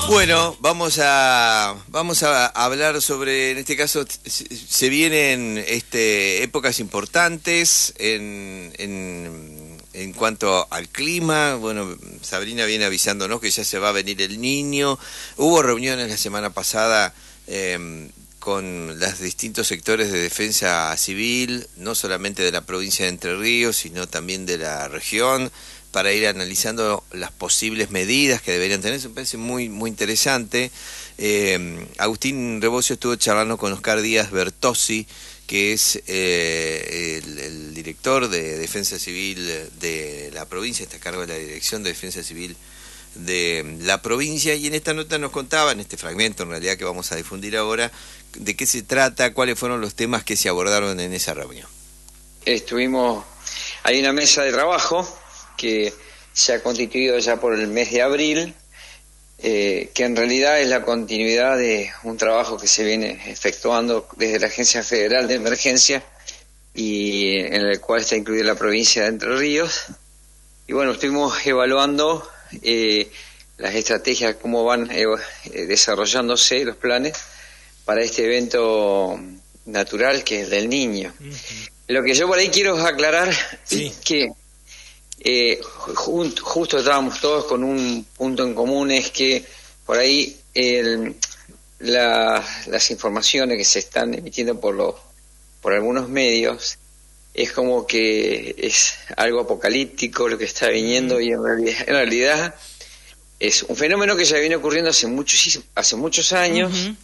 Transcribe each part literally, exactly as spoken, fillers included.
Bueno, vamos a vamos a hablar sobre, en este caso, se vienen este, épocas importantes en, en, en cuanto al clima. Bueno, Sabrina viene avisándonos que ya se va a venir el Niño. Hubo reuniones la semana pasada eh, con los distintos sectores de defensa civil, no solamente de la provincia de Entre Ríos, sino también de la región, para ir analizando las posibles medidas que deberían tener. Eso me parece muy, muy interesante. Eh, Agustín Rebocio estuvo charlando con Oscar Díaz Bertozzi, que es eh, el, el director de Defensa Civil de la provincia, está a cargo de la Dirección de Defensa Civil de la provincia, y en esta nota nos contaba, en este fragmento en realidad que vamos a difundir ahora, de qué se trata, cuáles fueron los temas que se abordaron en esa reunión. Estuvimos, hay una mesa de trabajo que se ha constituido ya por el mes de abril, eh, que en realidad es la continuidad de un trabajo que se viene efectuando desde la Agencia Federal de Emergencia y en el cual está incluida la provincia de Entre Ríos. Y bueno, estuvimos evaluando eh, las estrategias, cómo van eh, desarrollándose los planes para este evento natural que es del Niño. Uh-huh. Lo que yo por ahí quiero aclarar sí. es que Eh, just, justo estábamos todos con un punto en común, es que por ahí el, la, las informaciones que se están emitiendo por los por algunos medios es como que es algo apocalíptico lo que está viniendo, y en realidad, en realidad es un fenómeno que ya viene ocurriendo hace muchos hace muchos años. Uh-huh.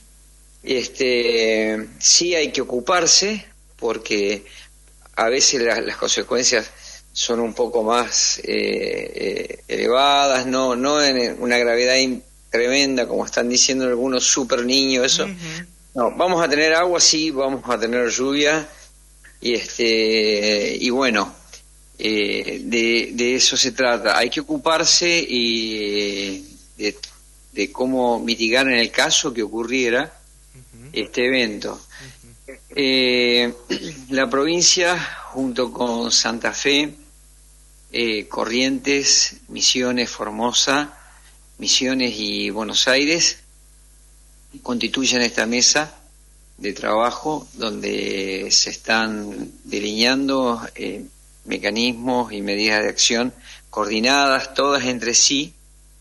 Este sí hay que ocuparse, porque a veces la, las consecuencias son un poco más eh, eh, elevadas, no no en una gravedad tremenda como están diciendo algunos super niños, eso. Uh-huh. No, vamos a tener agua, sí, vamos a tener lluvia, y este y bueno, eh, de, de eso se trata. Hay que ocuparse y de, de cómo mitigar en el caso que ocurriera uh-huh. este evento. Uh-huh. Eh, la provincia, junto con Santa Fe, Eh, Corrientes, Misiones, Formosa, Misiones y Buenos Aires, constituyen esta mesa de trabajo donde se están delineando eh, mecanismos y medidas de acción coordinadas todas entre sí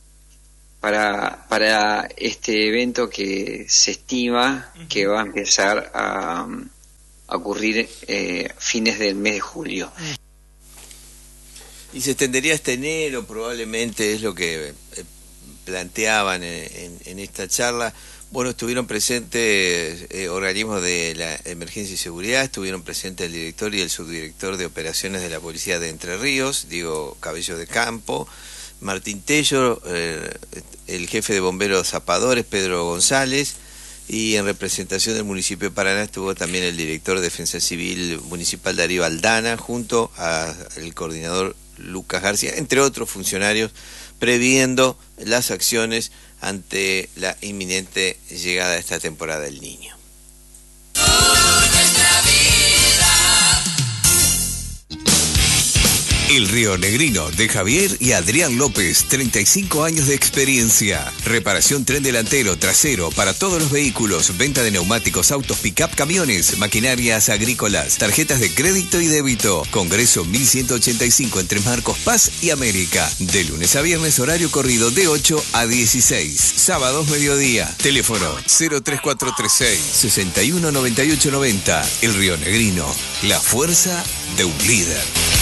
para, para este evento que se estima que va a empezar a, a ocurrir eh, fines del mes de julio. Y se extendería hasta enero, probablemente, es lo que eh, planteaban en, en, en esta charla. Bueno, estuvieron presentes eh, organismos de la emergencia y seguridad, estuvieron presentes el director y el subdirector de operaciones de la policía de Entre Ríos, Diego Cabello de Campo, Martín Tello, eh, el jefe de bomberos zapadores, Pedro González, y en representación del municipio de Paraná estuvo también el director de Defensa Civil Municipal, Darío Aldana, junto al coordinador Lucas García, entre otros funcionarios, previendo las acciones ante la inminente llegada de esta temporada del Niño. El Río Negrino, de Javier y Adrián López, treinta y cinco años de experiencia. Reparación tren delantero, trasero, para todos los vehículos, venta de neumáticos, autos, pick-up, camiones, maquinarias agrícolas, tarjetas de crédito y débito. Congreso mil ciento ochenta y cinco entre Marcos Paz y América. De lunes a viernes, horario corrido de ocho a dieciséis. Sábados, mediodía. Teléfono cero tres cuatro tres seis, seis uno nueve ocho nueve cero. El Río Negrino, la fuerza de un líder.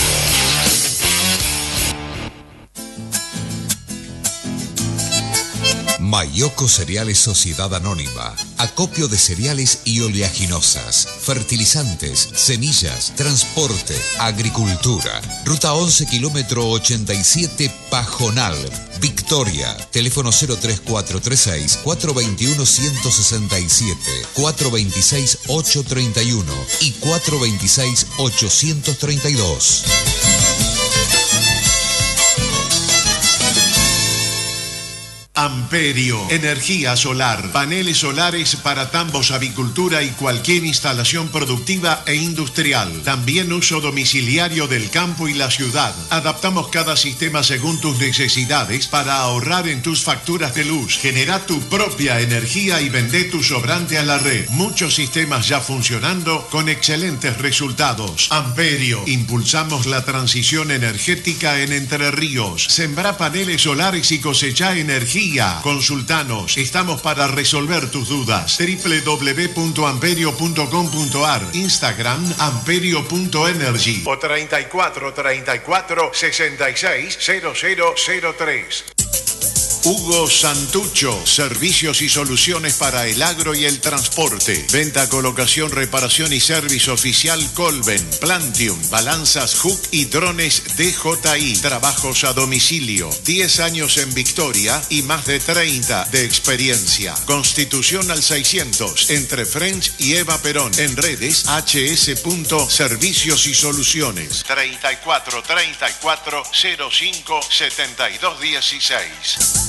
Mayoco Cereales Sociedad Anónima. Acopio de cereales y oleaginosas, fertilizantes, semillas, transporte, agricultura. Ruta once, kilómetro ochenta y siete, Pajonal, Victoria. Teléfono cero tres cuatro tres seis, cuatro dos uno, uno seis siete, cuatro dos seis, ocho tres uno y cuatro dos seis, ocho tres dos. Am Amperio, energía solar, paneles solares para tambos, avicultura y cualquier instalación productiva e industrial. También uso domiciliario del campo y la ciudad. Adaptamos cada sistema según tus necesidades para ahorrar en tus facturas de luz. Genera tu propia energía y vende tu sobrante a la red. Muchos sistemas ya funcionando con excelentes resultados. Amperio, impulsamos la transición energética en Entre Ríos. Sembra paneles solares y cosecha energía. Consultanos, estamos para resolver tus dudas. doble u doble u doble u punto amperio punto com punto a r, Instagram amperio punto energy o treinta y cuatro treinta y cuatro sesenta y seis cero cero cero tres. Hugo Santucho, servicios y soluciones para el agro y el transporte. Venta, colocación, reparación y servicio oficial Colben, Plantium, balanzas Hook y drones D J I. Trabajos a domicilio. diez años en Victoria y más de treinta de experiencia. Constitución al seiscientos, entre French y Eva Perón. En redes h s punto servicios y soluciones. treinta y cuatro treinta y cuatro cero cinco setenta y dos dieciséis.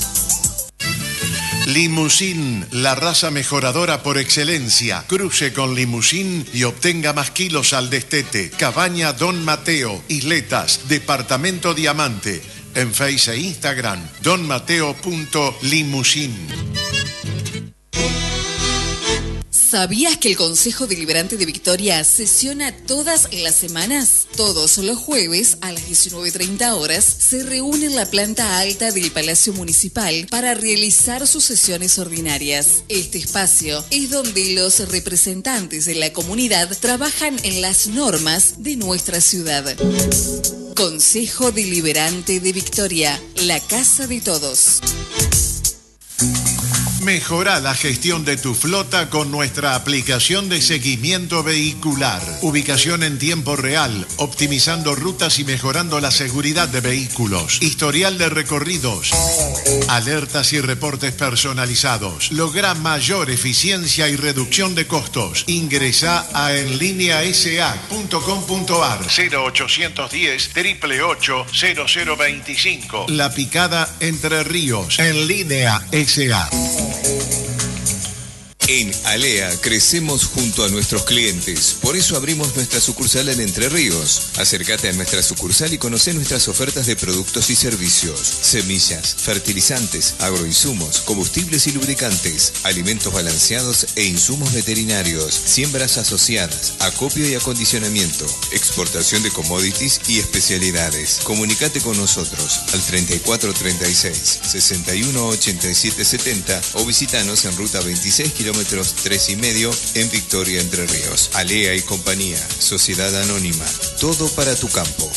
Limusín, la raza mejoradora por excelencia. Cruce con Limusín y obtenga más kilos al destete. Cabaña Don Mateo, Isletas, Departamento Diamante. En Face e Instagram, donmateo punto limusín. ¿Sabías que el Consejo Deliberante de Victoria sesiona todas las semanas? Todos los jueves a las diecinueve treinta horas se reúne en la planta alta del Palacio Municipal para realizar sus sesiones ordinarias. Este espacio es donde los representantes de la comunidad trabajan en las normas de nuestra ciudad. Consejo Deliberante de Victoria, la casa de todos. Mejora la gestión de tu flota con nuestra aplicación de seguimiento vehicular. Ubicación en tiempo real, optimizando rutas y mejorando la seguridad de vehículos. Historial de recorridos. Alertas y reportes personalizados. Logra mayor eficiencia y reducción de costos. Ingresa a enlinea s a punto com punto a r cero ochocientos diez, triple ocho, cero cero veinticinco. La Picada, Entre Ríos. Enlinea S A. En Alea crecemos junto a nuestros clientes, por eso abrimos nuestra sucursal en Entre Ríos. Acércate a nuestra sucursal y conoce nuestras ofertas de productos y servicios, semillas, fertilizantes, agroinsumos, combustibles y lubricantes, alimentos balanceados e insumos veterinarios, siembras asociadas, acopio y acondicionamiento, exportación de commodities y especialidades. Comunicate con nosotros al treinta y cuatro treinta y seis, sesenta y uno ochenta y siete setenta o visítanos en ruta veintiséis kilómetros tres y medio en Victoria, Entre Ríos. Alea y compañía, Sociedad Anónima, todo para tu campo.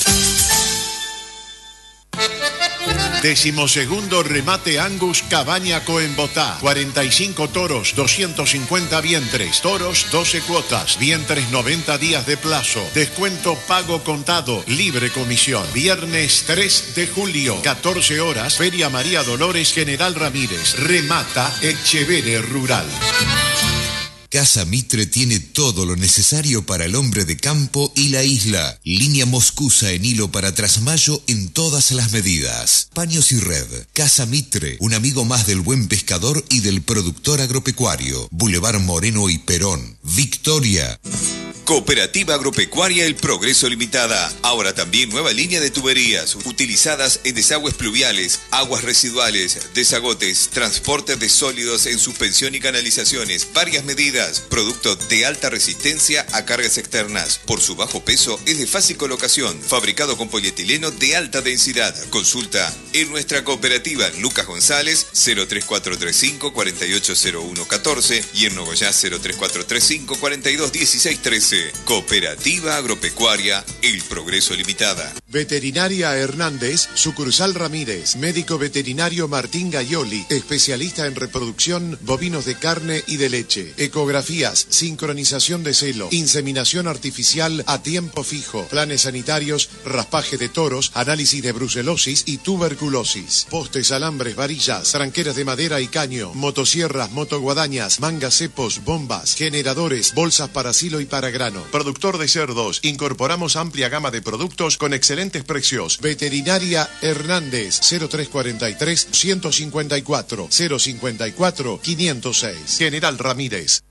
Decimosegundo remate Angus Cabaña Coembotá. cuarenta y cinco toros, doscientos cincuenta vientres. Toros, doce cuotas. Vientres, noventa días de plazo. Descuento pago contado. Libre comisión. Viernes tres de julio, catorce horas. Feria María Dolores General Ramírez. Remata Echevere Rural. Casa Mitre tiene todo lo necesario para el hombre de campo y la isla. Línea moscusa en hilo para trasmayo en todas las medidas. Paños y red. Casa Mitre, un amigo más del buen pescador y del productor agropecuario. Boulevard Moreno y Perón. Victoria. Cooperativa Agropecuaria El Progreso Limitada. Ahora también nueva línea de tuberías utilizadas en desagües pluviales, aguas residuales, desagotes, transporte de sólidos en suspensión y canalizaciones. Varias medidas. Producto de alta resistencia a cargas externas. Por su bajo peso es de fácil colocación. Fabricado con polietileno de alta densidad. Consulta en nuestra cooperativa Lucas González cero tres cuatro tres cinco, cuatro ocho cero uno uno cuatro y en Nogoyá cero tres cuatro tres cinco, cuatro dos uno seis uno tres. Cooperativa Agropecuaria El Progreso Limitada. Veterinaria Hernández, sucursal Ramírez. Médico veterinario Martín Gaioli, especialista en reproducción bovinos de carne y de leche. Ecografías, sincronización de celo, inseminación artificial a tiempo fijo, planes sanitarios, raspaje de toros, análisis de brucelosis y tuberculosis. Postes, alambres, varillas, tranqueras de madera y caño, motosierras, motoguadañas, mangas, cepos, bombas, generadores, bolsas para silo y para grano. Productor de cerdos. Incorporamos amplia gama de productos con excelentes precios. Veterinaria Hernández. cero tres cuarenta y tres, ciento cincuenta y cuatro, cero cincuenta y cuatro, quinientos seis. General Ramírez.